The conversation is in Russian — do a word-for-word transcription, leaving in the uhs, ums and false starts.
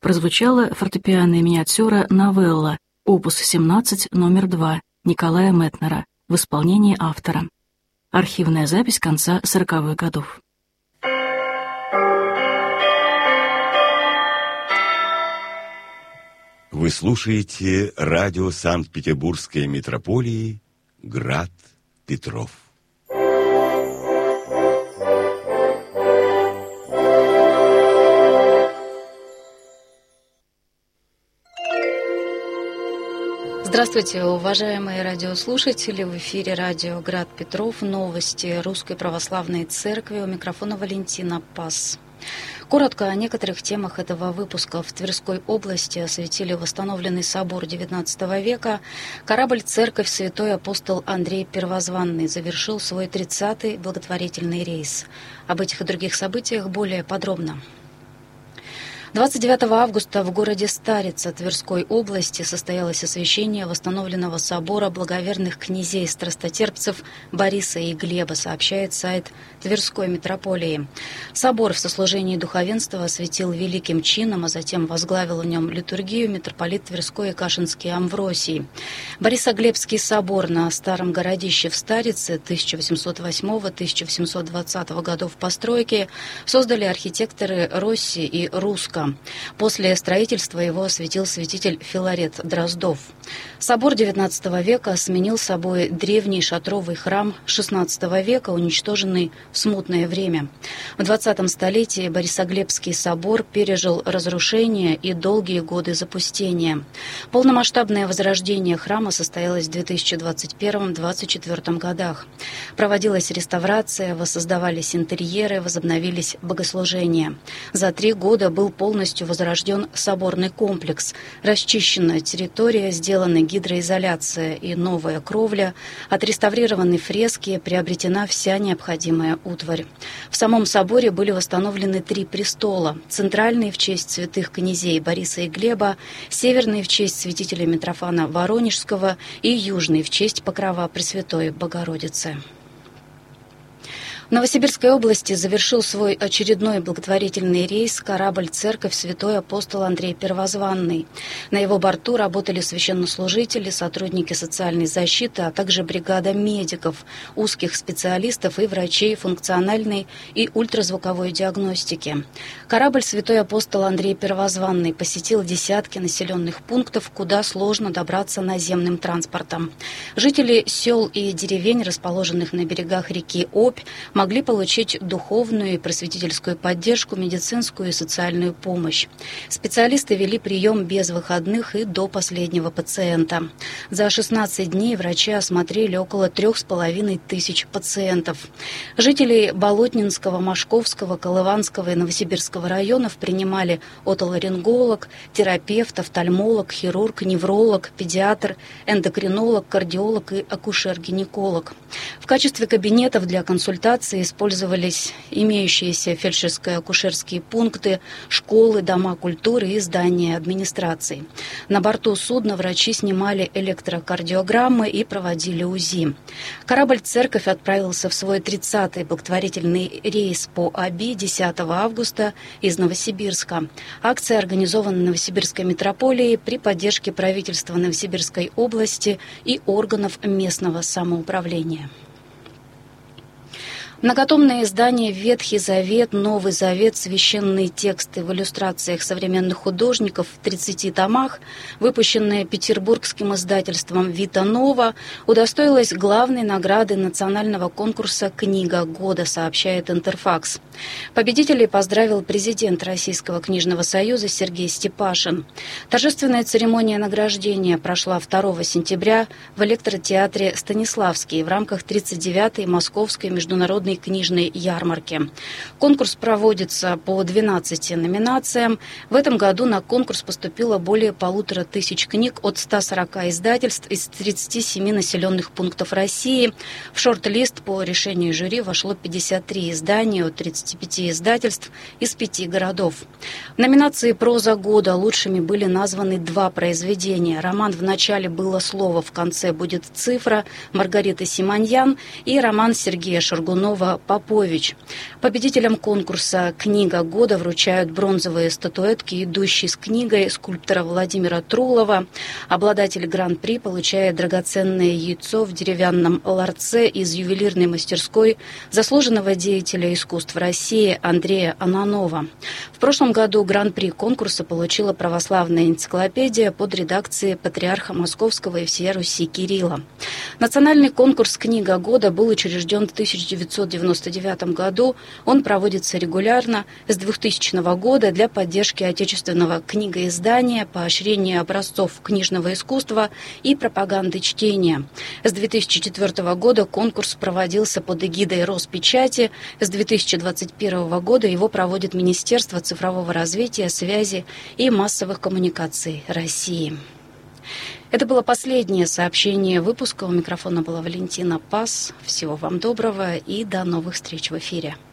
прозвучала фортепианная миниатюра «Новелла», опус семнадцать, номер два, Николая Метнера, в исполнении автора. Архивная запись конца сороковых годов. Вы слушаете радио Санкт-Петербургской метрополии «Град Петров». Здравствуйте, уважаемые радиослушатели! В эфире радио «Град Петров», новости Русской Православной Церкви. У микрофона Валентина Пас. Коротко о некоторых темах этого выпуска. В Тверской области осветили восстановленный собор девятнадцатого века. Корабль «Церковь Святой Апостол Андрей Первозванный» завершил свой тридцатый благотворительный рейс. Об этих и других событиях более подробно. двадцать девятого августа в городе Старица Тверской области состоялось освящение восстановленного собора благоверных князей-страстотерпцев Бориса и Глеба, сообщает сайт Тверской митрополии. Собор в сослужении духовенства осветил великим чином, а затем возглавил в нем литургию митрополит Тверской и Кашинский Амвросий. Борисоглебский собор на Старом Городище в Старице тысяча восемьсот восьмого — тысяча восемьсот двадцатого годов постройки создали архитекторы Росси и Русско. После строительства его осветил святитель Филарет Дроздов. Собор девятнадцатого века сменил собой древний шатровый храм шестнадцатого века, уничтоженный в смутное время. В двадцатом столетии Борисоглебский собор пережил разрушение и долгие годы запустения. Полномасштабное возрождение храма состоялось в две тысячи двадцать первом — две тысячи двадцать четвёртом годах. Проводилась реставрация, воссоздавались интерьеры, возобновились богослужения. За три года был полностью возрожден соборный комплекс, расчищена территория, сделана гидроизоляция и новая кровля, отреставрированы фрески, приобретена вся необходимая утварь. В самом соборе были восстановлены три престола: центральный в честь святых князей Бориса и Глеба, северный в честь святителя Митрофана Воронежского и южный в честь Покрова Пресвятой Богородицы. В Новосибирской области завершил свой очередной благотворительный рейс корабль «Церковь Святой Апостол Андрей Первозванный». На его борту работали священнослужители, сотрудники социальной защиты, а также бригада медиков, узких специалистов и врачей функциональной и ультразвуковой диагностики. Корабль «Святой Апостол Андрей Первозванный» посетил десятки населенных пунктов, куда сложно добраться наземным транспортом. Жители сел и деревень, расположенных на берегах реки Обь, могли получить духовную и просветительскую поддержку, медицинскую и социальную помощь. Специалисты вели прием без выходных и до последнего пациента. За шестнадцать дней врачи осмотрели около трех с половиной тысяч пациентов. Жителей Болотнинского, Машковского, Колыванского и Новосибирского районов принимали отоларинголог, терапевт, офтальмолог, хирург, невролог, педиатр, эндокринолог, кардиолог и акушер-гинеколог. В качестве кабинетов для консультаций использовались имеющиеся фельдшерско-акушерские пункты, школы, дома культуры и здания администрации. На борту судна врачи снимали электрокардиограммы и проводили УЗИ. Корабль «Церковь» отправился в свой тридцатый благотворительный рейс по Оби десятого августа из Новосибирска. Акция организована Новосибирской митрополией при поддержке правительства Новосибирской области и органов местного самоуправления. Многотомное издание «Ветхий Завет», «Новый Завет», священные тексты в иллюстрациях современных художников в тридцати томах, выпущенное петербургским издательством «Вита Нова», удостоилось главной награды национального конкурса «Книга года», сообщает Интерфакс. Победителей поздравил президент Российского книжного союза Сергей Степашин. Торжественная церемония награждения прошла второго сентября в электротеатре «Станиславский» в рамках тридцать девятой Московской международной книжной ярмарки. Конкурс проводится по двенадцати номинациям. В этом году на конкурс поступило более полутора тысяч книг от ста сорока издательств из тридцати семи населенных пунктов России. В шорт-лист по решению жюри вошло пятьдесят три издания от тридцати пяти издательств из пяти городов. В номинации «Проза года» лучшими были названы два произведения. Роман «В начале было слово, в конце будет цифра» Маргариты Симоньян и роман Сергея Шаргунова Королева-Попович. Победителям конкурса «Книга года» вручают бронзовые статуэтки, идущие с книгой скульптора Владимира Трулова. Обладатель гран-при получает драгоценное яйцо в деревянном ларце из ювелирной мастерской заслуженного деятеля искусств России Андрея Ананова. В прошлом году гран-при конкурса получила православная энциклопедия под редакцией патриарха Московского и всея Руси Кирилла. Национальный конкурс «Книга года» был учрежден в тысяча девятьсот девяносто девятом году. Он проводится регулярно с двухтысячного года для поддержки отечественного книгоиздания, поощрения образцов книжного искусства и пропаганды чтения. С две тысячи четвёртого года конкурс проводился под эгидой Роспечати. С две тысячи двадцать первого года его проводит Министерство цифрового развития, связи и массовых коммуникаций России. Это было последнее сообщение выпуска. У микрофона была Валентина Пас. Всего вам доброго и до новых встреч в эфире.